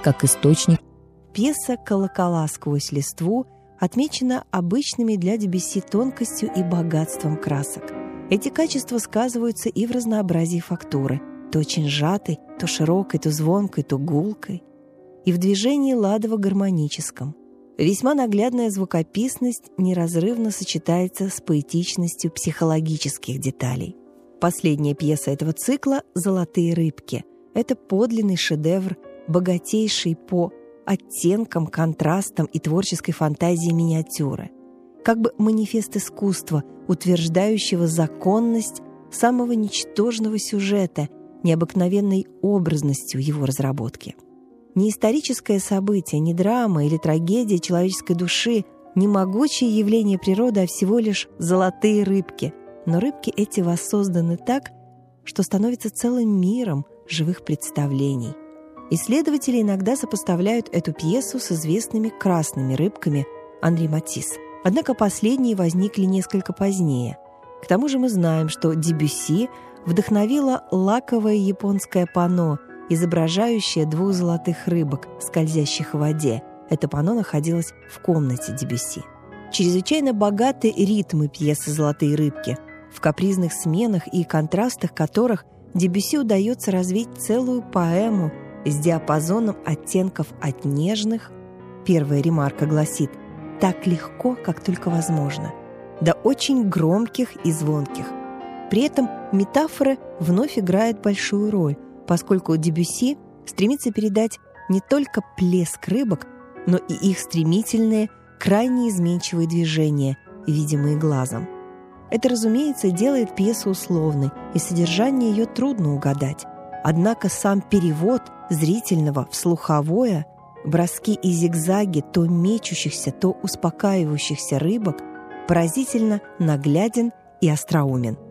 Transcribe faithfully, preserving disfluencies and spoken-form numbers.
как источник. Пьеса «Колокола сквозь листву» отмечена обычными для Дебюсси тонкостью и богатством красок. Эти качества сказываются и в разнообразии фактуры, то очень сжатой, то широкой, то звонкой, то гулкой, и в движении ладово-гармоническом. Весьма наглядная звукописность неразрывно сочетается с поэтичностью психологических деталей. Последняя пьеса этого цикла «Золотые рыбки» — это подлинный шедевр, богатейший по оттенкам, контрастам и творческой фантазии миниатюры, как бы манифест искусства, утверждающего законность самого ничтожного сюжета, необыкновенной образностью его разработки. Не историческое событие, не драма или трагедия человеческой души, не могучее явление природы, а всего лишь золотые рыбки. Но рыбки эти воссозданы так, что становятся целым миром живых представлений. Исследователи иногда сопоставляют эту пьесу с известными красными рыбками Анри Матисс. Однако последние возникли несколько позднее. К тому же мы знаем, что Дебюсси вдохновило лаковое японское панно, изображающее двух золотых рыбок, скользящих в воде. Это панно находилось в комнате Дебюсси. Чрезвычайно богаты ритмы пьесы «Золотые рыбки», в капризных сменах и контрастах которых Дебюсси удается развить целую поэму с диапазоном оттенков от нежных, первая ремарка гласит, так легко, как только возможно, до очень громких и звонких. При этом метафора вновь играет большую роль, поскольку Дебюсси стремится передать не только плеск рыбок, но и их стремительные, крайне изменчивые движения, видимые глазом. Это, разумеется, делает пьесу условной, и содержание ее трудно угадать. Однако сам перевод зрительного в слуховое, броски и зигзаги то мечущихся, то успокаивающихся рыбок поразительно нагляден и остроумен.